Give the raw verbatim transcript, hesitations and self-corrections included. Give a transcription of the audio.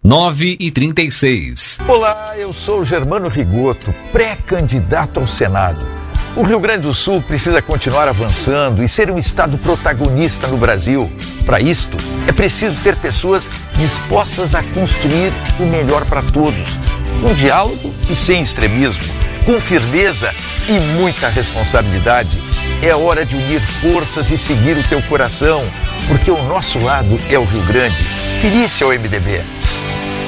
nove e trinta e seis. Olá, eu sou Germano Rigoto, pré-candidato ao Senado. O Rio Grande do Sul precisa continuar avançando e ser um estado protagonista no Brasil. Para isto, é preciso ter pessoas dispostas a construir o melhor para todos. Com diálogo e sem extremismo, com firmeza e muita responsabilidade. É hora de unir forças e seguir o teu coração, porque o nosso lado é o Rio Grande. Finícia ao M D B.